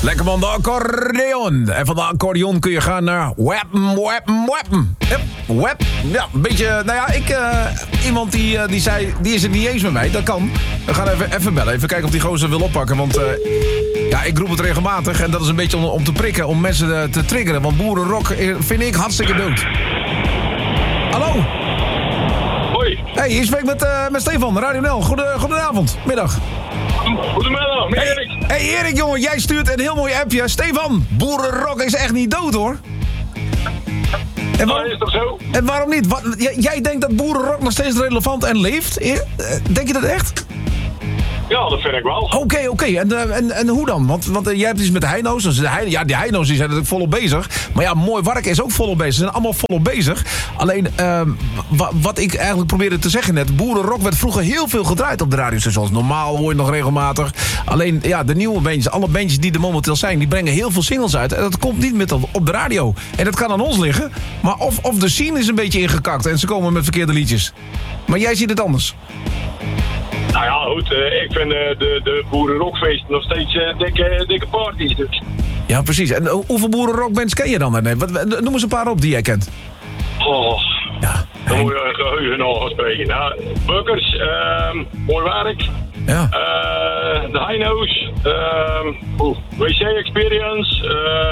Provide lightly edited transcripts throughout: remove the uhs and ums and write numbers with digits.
Lekker man, de accordeon. En van de accordeon kun je gaan naar weppen. Web. Ja, een beetje, nou ja, iemand die zei, die is het niet eens met mij. Dat kan. We gaan even bellen. Even kijken of die gozer wil oppakken. Want ja, ik roep het regelmatig. En dat is een beetje om te prikken, om mensen te triggeren. Want boerenrock vind ik hartstikke dood. Hallo? Hoi. Hey, je spreekt met Stefan, Radio NL. Goedenavond, middag. Goedemiddag, met Erik. Hey Erik, jongen, jij stuurt een heel mooi appje. Stefan, boerenrock is echt niet dood, hoor. En Dat is toch zo? En waarom niet? Jij denkt dat boerenrock nog steeds relevant en leeft? Denk je dat echt? Ja, dat vind ik wel. Oké. En hoe dan? Want jij hebt iets met de Heino's. Dus die Heino's die zijn natuurlijk volop bezig. Maar ja, Mooi Wark is ook volop bezig. Ze zijn allemaal volop bezig. Alleen, wat ik eigenlijk probeerde te zeggen net. Boerenrock werd vroeger heel veel gedraaid op de radiostations. Normaal hoor je nog regelmatig. Alleen, ja, de nieuwe bandjes, alle bandjes die er momenteel zijn, die brengen heel veel singles uit. En dat komt niet met op de radio. En dat kan aan ons liggen. Maar of de scene is een beetje ingekakt. En ze komen met verkeerde liedjes. Maar jij ziet het anders. Nou ja, goed. Ik vind de boerenrockfeest nog steeds dikke parties. Dus. Ja, precies. En hoeveel boerenrockbands ken je dan? Nee, noem eens een paar op die jij kent. Oh, ja. Dan moet je geheugen nog gaan spreken. Nou, Bukkers, Mooi Werk. Ja. De Heino's. WC Experience.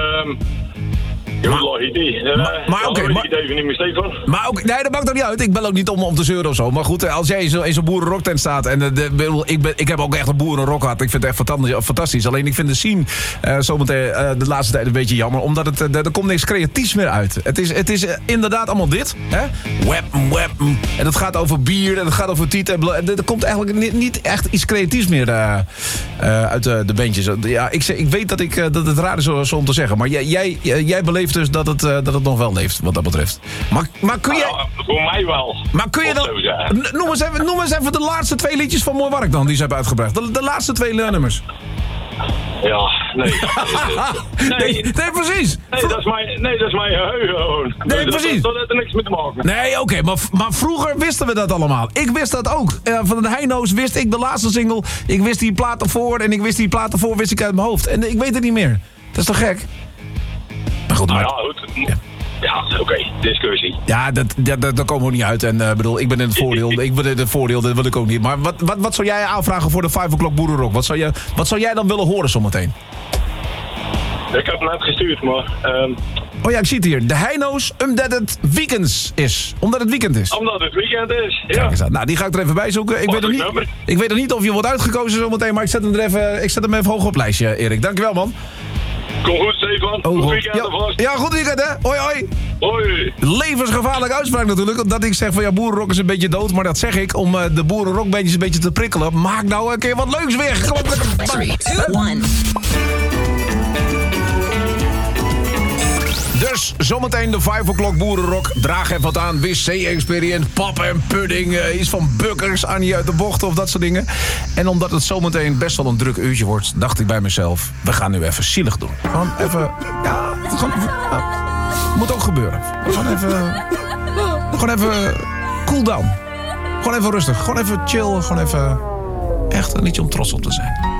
Maar oké, even niet meer Stefan. Maar ook, nee, dat maakt toch niet uit. Ik bel ook niet om te zeuren of zo. Maar goed, als jij in zo'n boerenrocktent staat. En ik heb ook echt een boerenrock gehad. Ik vind het echt fantastisch. Alleen ik vind de scene zometeen de laatste tijd een beetje jammer. Omdat er komt niks creatiefs meer uit. Het is inderdaad allemaal dit. Hè? Web. En het gaat over bier. En het gaat over tiet. En er komt eigenlijk niet echt iets creatiefs meer uit de bandjes. Ja, ik weet dat het raar is zo om te zeggen. Maar jij beleeft dus dat het nog wel leeft, wat dat betreft. Maar kun je... voor mij wel. Maar kun je dan... Noem eens even de laatste 2 liedjes van Mooi Wark dan, die ze hebben uitgebracht. De laatste 2 nummers. Ja, nee. Nee, precies. Nee, dat is mijn geheugen gewoon. Nee, precies. Dat heeft er niks mee te maken. Nee, oké, maar vroeger wisten we dat allemaal. Ik wist dat ook. Van de Heino's wist ik de laatste single. Ik wist die plaat ervoor en ik wist die plaat ervoor wist ik uit mijn hoofd. En ik weet het niet meer. Dat is toch gek? Maar goed, nou ja, goed. Ja, oké. Discussie. Ja, daar komen we niet uit. En bedoel, ik ben in het voordeel. Dat wil ik ook niet. Maar wat zou jij aanvragen voor de 5 o'clock boerenrock? Wat zou jij dan willen horen zometeen? Ik heb het net gestuurd, maar... Oh ja, ik zie het hier. De Heino's, omdat het weekend is. Omdat het weekend is. Omdat het weekend is, ja. Kijk eens aan. Nou, die ga ik er even bij zoeken. Ik weet nog niet of je wordt uitgekozen zometeen, maar ik zet hem even hoog op het lijstje, Erik. Dankjewel, man. Kom goed, Stefan. Goed weekend alvast. Ja, goed weekend, hè. Hoi. Hoi. Levensgevaarlijke uitspraak natuurlijk. Dat ik zeg van ja, boerenrock is een beetje dood. Maar dat zeg ik om de boerenrockbandjes een beetje te prikkelen. Maak nou een keer wat leuks weer. Kom op, 3, 2, 1. Dus zometeen de 5 o'clock boerenrock. Draag even wat aan. WC Experience, pap en pudding. Iets van Bukkers, Annie uit de bocht of dat soort dingen. En omdat het zometeen best wel een druk uurtje wordt, dacht ik bij mezelf, we gaan nu even zielig doen. Gewoon even... Ja, moet ook gebeuren. Gewoon even cool down. Gewoon even rustig. Gewoon even chill. Gewoon even echt een liedje om trots op te zijn.